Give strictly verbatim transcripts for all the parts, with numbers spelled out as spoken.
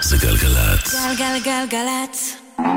זה גלגלץ. גלגלגלגלץ.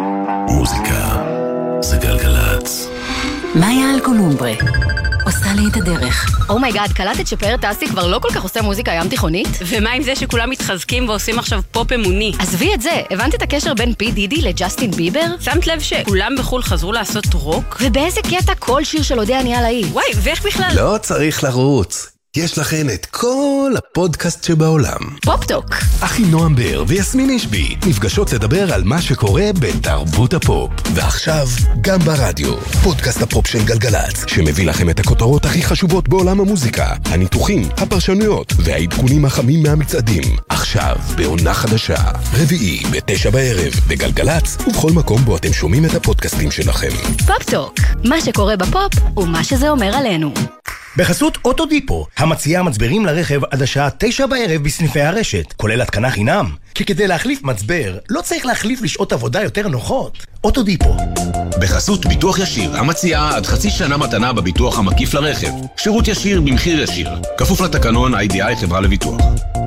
מוזיקה זה גלגלץ. מאיה אלקולומברה עושה לי את הדרך. אומייגאד, קלטת שפאר טסי כבר לא כל כך עושה מוזיקה ים תיכונית? ומה עם זה שכולם מתחזקים ועושים עכשיו פופ אמוני? עזבי את זה, הבנת את הקשר בין פי דידי לג'סטין ביבר? שמת לב שכולם בחול חזרו לעשות רוק? ובאיזה קטע כל שיר של אודה אני על האי? וואי, ואיך בכלל? לא צריך לרוץ. יש לכן את כל הפודקאסט שבעולם. פופ-טוק. אחי נועם בר ויסמין אישבי נפגשות לדבר על מה שקורה בתרבות הפופ. ועכשיו גם ברדיו, פודקאסט הפופ של גלגלץ, שמביא לכם את הכותרות הכי חשובות בעולם המוזיקה, הניתוחים, הפרשנויות והעדכונים החמים מהמצעדים. עכשיו בעונה חדשה, רביעי בתשע בערב בגלגלץ, ובכל מקום בו אתם שומעים את הפודקאסטים שלכם. פופ-טוק. מה שקורה בפופ ומה שזה אומר עלינו. בחסות אוטודיפו, המציעה מצברים לרכב עד השעה תשע בערב בסניפי הרשת, כולל התקנה חינם. כי כדי להחליף מצבר, לא צריך להחליף לשעות עבודה יותר נוחות. אוטודיפו. בחסות ביטוח ישיר, המציעה עד חצי שנה מתנה בביטוח המקיף לרכב. שירות ישיר במחיר ישיר. כפוף לתקנון איי די איי חברה לביטוח.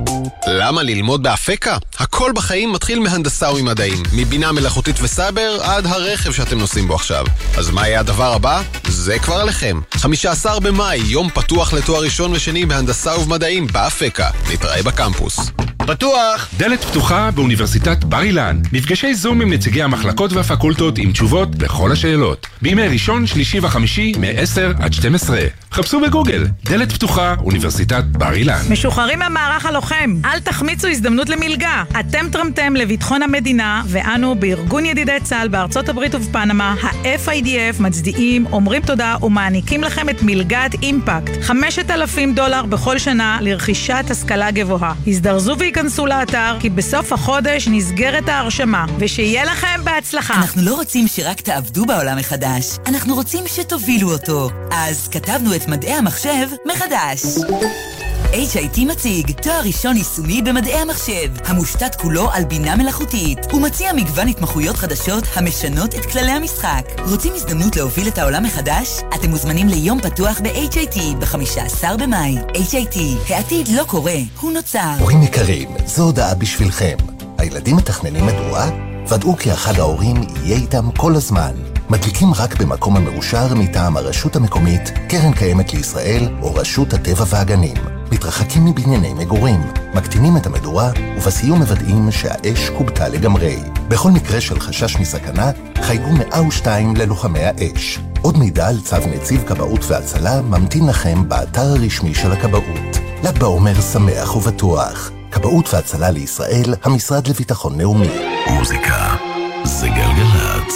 למה ללמוד באפקה? הכל בחיים מתחיל מהנדסה וממדעים, מבינה מלאכותית וסייבר עד הרכב שאתם נוסעים בו עכשיו. אז מה יהיה הדבר הבא? זה כבר עליכם. חמישה עשר במאי, יום פתוח לתואר ראשון ושני בהנדסה ובמדעים באפקה. נתראה בקמפוס. פתוח! דלת פתוחה באוניברסיטת בר אילן. מפגשי זום עם נציגי המחלקות והפקולטות עם תשובות לכל השאלות. בימי ראשון, שלישי וחמישי, מ-עשר עד שתים עשרה. חפשו בגוגל, דלת פתוחה, אוניברסיטת בר אילן. משוחררים מהמערך הלוחם. אל תחמיצו הזדמנות למלגה. אתם תרמתם לביטחון המדינה, ואנו בארגון ידידי צה"ל בארצות הברית ובפנמה, ה-אף איי די אף, מצדיעים, אומרים תודה ומעניקים לכם את מלגת אימפקט. חמשת אלפים דולר בכל שנה לרכישת השכלה גבוהה. הזדרזו וייכנסו לאתר, כי בסוף החודש נסגרת ההרשמה, ושיהיה לכם בהצלחה. אנחנו לא רוצים שרק תעבדו בעולם מחדש, אנחנו רוצים שתובילו אותו. אז כתבנו את מדעי המחשב מחדש. אייץ' איי טי מציג תואר ראשון יישומי במדעי המחשב, המושתת כולו על בינה מלאכותית. הוא מציע מגוון התמחויות חדשות המשנות את כללי המשחק. רוצים הזדמנות להוביל את העולם מחדש? אתם מוזמנים ליום פתוח ב-אייץ' איי טי ב-חמישה עשר במאי. אייץ' איי טי, העתיד לא קורה, הוא נוצר. הורים יקרים, זו הודעה בשבילכם. הילדים מתכננים מדוע? ודאו כי אחד ההורים יהיה איתם כל הזמן. מדליקים רק במקום המאושר מטעם הרשות המקומית, קרן קיימת לישראל או רשות הטבע והגנים. מתרחקים מבנייני מגורים, מקטינים את המדורה ובסיום מוודאים שהאש קובטה לגמרי. בכל מקרה של חשש מסכנה, חייגו מאה ושתיים ללוחמי האש. עוד מידע על צו נציב כבאות והצלה ממתין לכם באתר הרשמי של הכבאות. ל"ג בעומר שמח ובטוח. כבאות והצלה לישראל, המשרד לביטחון לאומי. מוזיקה זה גלגלץ.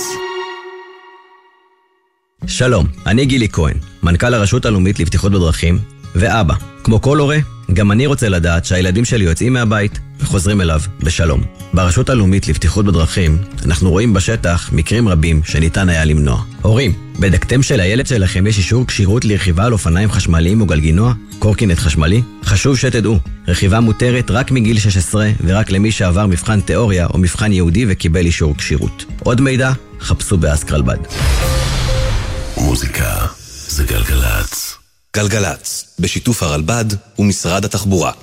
שלום, אני גילי כהן, מנכ"ל הרשות הלאומית לבטיחות בדרכים ואבא. כמו כל הורה, גם אני רוצה לדעת שהילדים שלי יוצאים מהבית וחוזרים אליו בשלום. ברשות הלאומית לבטיחות בדרכים אנחנו רואים בשטח מקרים רבים שניתן היה למנוע. הורים, בדקתם שלילד שלכם יש אישור כשירות לרכיבה על אופניים חשמליים או גלגינוע? קורקינט חשמלי? חשוב שתדעו, רכיבה מותרת רק מגיל שש עשרה ורק למי שעבר מבחן תיאוריה או מבחן יהודי וקיבל אישור כשירות. עוד מידע, חפשו באסקרלבד. מוזיקה זה גלגלץ. גלגלץ, בשיתוף הרלב"ד ומשרד התחבורה.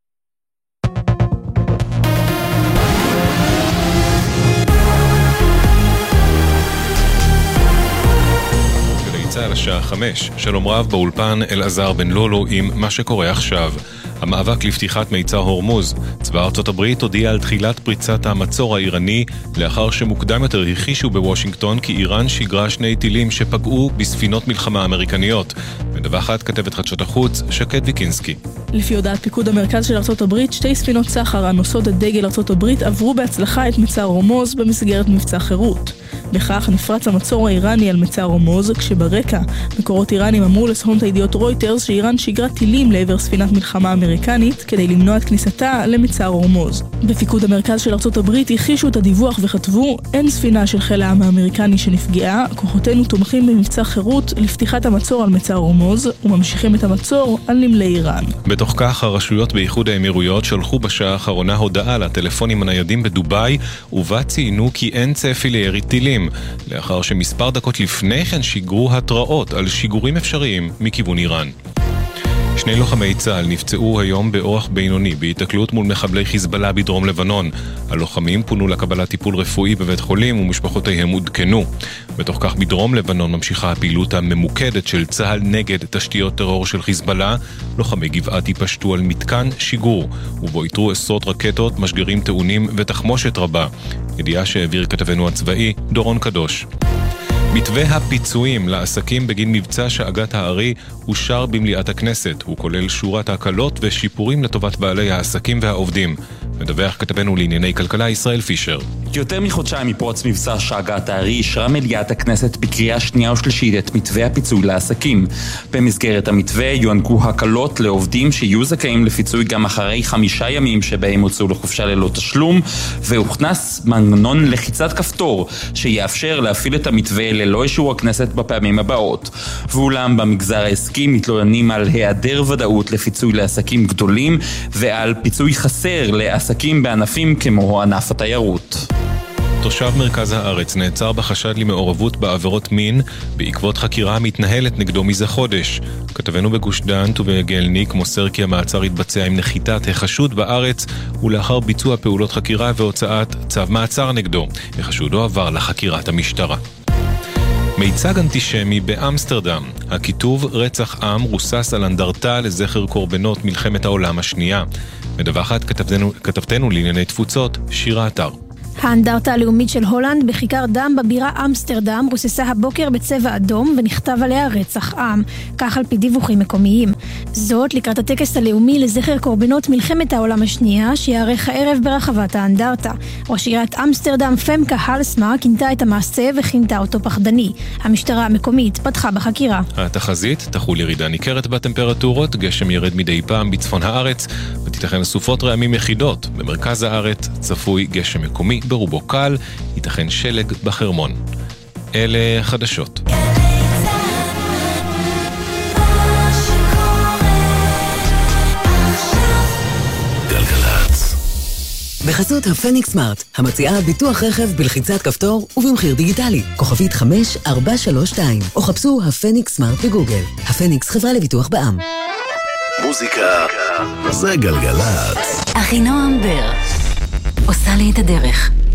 על השעה חמש, שלום רב באולפן אלעזר בן לולו עם מה שקורה עכשיו. המאבק לפתיחת מיצר הורמוז. צבא ארצות הברית הודיע על תחילת פריצת המצור האיראני, לאחר שמוקדם יותר הכחישו בוושינגטון כי איראן שיגרה שני טילים שפגעו בספינות מלחמה אמריקניות. מדווחת כתבת חדשות החוץ שקד ויקינסקי. לפי הודעת פיקוד המרכז של ארצות הברית, שתי ספינות סחר הנושאות את דגל ארצות הברית עברו בהצלחה את מצר הורמוז במסגרת מבצע חירות. בכך נפרץ המצור האיראני על מצר הורמוז, כשברקע מקורות איראנים אמרו לסוכנות הידיעות רויטרס שאיראן שיגרה טילים לעבר ספינת מלחמה אמריקנית כדי למנוע את כניסתה למצר הורמוז. בפיקוד המרכז של ארצות הברית הכחישו את הדיווח וכתבו: אין ספינה של חיל העם האמריקני שנפגעה, כוחותינו תומכים במבצע חירות לפתיחת המצור על מצר הורמוז וממשיכים את המצור על נמלי איראן. בתוך כך הרשויות באיחוד האמירויות שלחו בשעה האחרונה הודעה לטלפונים הניידים בדוביי, ובה ציינו כי אין צפי לירי טילים, לאחר שמספר דקות לפני כן שיגרו התראות על שיגורים אפשריים מכיוון איראן. שני לוחמי צה"ל נפצעו היום באורח בינוני בהיתקלות מול מחבלי חיזבאללה בדרום לבנון. הלוחמים פונו לקבלת טיפול רפואי בבית חולים ומשפחותיהם עודכנו. בתוך כך בדרום לבנון ממשיכה הפעילות הממוקדת של צה"ל נגד תשתיות טרור של חיזבאללה. לוחמי גבעתי פשטו על מתקן שיגור ובו איתרו עשרות רקטות, משגרים טעונים ותחמושת רבה. ידיעה שהעביר כתבנו הצבאי דורון קדוש. מתווה הפיצויים לעסקים בגין מבצע שאגת הארי אושר במליאת הכנסת. הוא כולל שורת הקלות ושיפורים לטובת בעלי העסקים והעובדים. מדווח כתבנו לענייני כלכלה ישראל פישר. יותר מחודשיים מפרוץ מבצע שאגת הארי אישרה מליאת הכנסת בקריאה שנייה ושלישית את מתווה הפיצוי לעסקים. במסגרת המתווה יוענקו הקלות לעובדים שיהיו זכאים לפיצוי גם אחרי חמישה ימים שבהם הוצאו לחופשה ללא תשלום, והוכנס מנגנון לחיצת כפתור שיאפשר להפעיל את המתווה ללא אישור הכנסת בפעמים הבאות. ואולם במגזר העסקי מתלוננים על היעדר ודאות לפיצוי לעסקים גדולים ועל פיצוי חסר לעסקים בענפים כמו ענף התיירות. תושב מרכז הארץ נעצר בחשד למעורבות בעבירות מין בעקבות חקירה המתנהלת נגדו מזה חודש. כתבנו בגוש דן ובגלניק מוסר כי המעצר התבצע עם נחיתת החשוד בארץ ולאחר ביצוע פעולות חקירה והוצאת צו מעצר נגדו. החשודו עבר לחקירת המשטרה. מיצג אנטישמי באמסטרדם. הכיתוב רצח עם רוסס על אנדרטה לזכר קורבנות מלחמת העולם השנייה. מדווחת כתבתנו, כתבתנו לענייני תפוצות שירה אתר. האנדרטה הלאומית של הולנד בכיכר דם בבירה אמסטרדם רוססה הבוקר בצבע אדום ונכתב עליה רצח עם, כך על פי דיווחים מקומיים. זאת לקראת הטקס הלאומי לזכר קורבנות מלחמת העולם השנייה שיערך הערב ברחבת האנדרטה. ראש עיריית אמסטרדם פמקה הלסמה כינתה את המעשה וכינתה אותו פחדני. המשטרה המקומית פתחה בחקירה. התחזית תחול ירידה ניכרת בטמפרטורות, גשם ירד מדי פעם בצפון הארץ ותיתכן סופות רעמים יחידות. במרכז הארץ צפוי גשם מקומי ברובו קל, ייתכן שלג בחרמון. אלה חדשות. גלגלצ. בחסות הפניקס סמארט, המציעה ביטוח רכב בלחיצת כפתור ובמחיר דיגיטלי. כוכבית חמש ארבע שלוש שתיים, או חפשו הפניקס סמארט בגוגל. הפניקס חברה לביטוח בע"מ. מוזיקה זה גלגלצ. אחינועם בר עושה לי את הדרך.